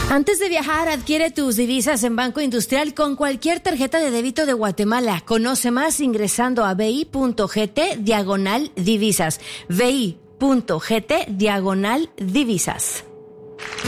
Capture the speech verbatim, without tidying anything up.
Antes de viajar, adquiere tus divisas en Banco Industrial con cualquier tarjeta de débito de Guatemala. Conoce más ingresando a bi.gt diagonal divisas. bi.gt diagonal divisas.